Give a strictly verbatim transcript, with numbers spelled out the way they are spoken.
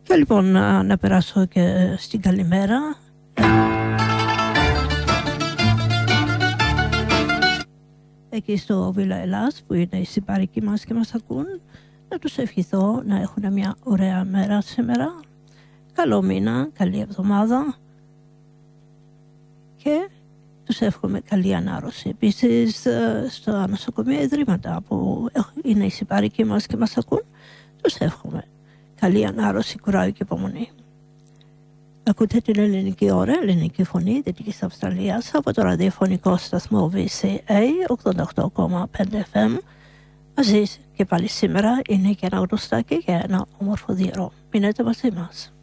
Και λοιπόν να, να περάσω και στην καλημέρα. Εκεί στο Βίλα Ελλάς που είναι οι συμπάρικοι μας και μας ακούν, να τους ευχηθώ να έχουν μια ωραία μέρα σήμερα. Καλό μήνα, καλή εβδομάδα και τους εύχομαι καλή ανάρρωση. Επίσης στα νοσοκομεία ιδρύματα που είναι οι συμπάρικοι μας και μας ακούν, τους εύχομαι καλή ανάρρωση, κουράγιο και υπομονή. Ακούτε την ελληνική ώρα, ελληνική φωνή Δυτικής Αυστραλίας από το ραδιοφωνικό σταθμό βι σι έι ογδόντα οκτώ κόμμα πέντε εφ εμ. Μαζί και πάλι σήμερα είναι και ένα γνωστάκι για ένα όμορφο διερό. Μείνετε μαζί μας.